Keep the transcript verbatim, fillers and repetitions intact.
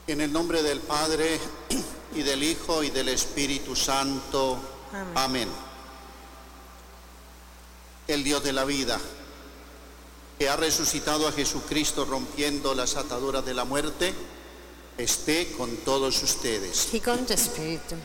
En el nombre del Padre, y del Hijo, y del Espíritu Santo. Amén. Amén. El Dios de la vida, que ha resucitado a Jesucristo rompiendo las ataduras de la muerte, esté con todos ustedes. Gick under spiritum.